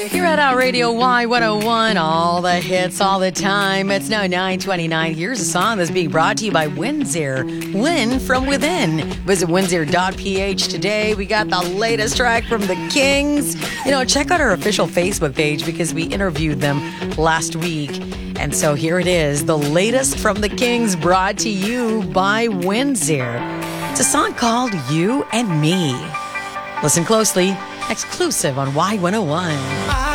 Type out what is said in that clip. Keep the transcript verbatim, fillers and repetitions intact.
You're at our Radio Y one oh one, all the hits all the time. It's now nine twenty-nine. Here's a song that's being brought to you by Windsor. Win from within. Visit windsor dot p h today. We got the latest track from the Kings. You know, check out our official Facebook page because we interviewed them last week. And so here it is, the latest from the Kings brought to you by Windsor. It's a song called You and Me. Listen closely, exclusive on Y one oh one.